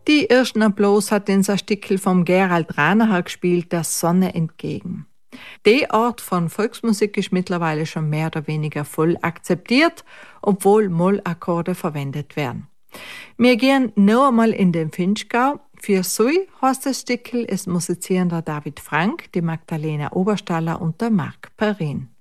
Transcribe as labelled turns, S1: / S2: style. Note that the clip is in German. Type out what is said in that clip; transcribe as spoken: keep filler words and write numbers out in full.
S1: Die ersten Applaus hat unser Stickel vom Gerald Ranacher gespielt, der Sonne entgegen. Die Art von Volksmusik ist mittlerweile schon mehr oder weniger voll akzeptiert, obwohl Mollakkorde verwendet werden. Wir gehen noch einmal in den Vinschgau. Für Sui heißt das Stickel, es musizieren der David Frank, die Magdalena Oberstaller und der Marc Perrin.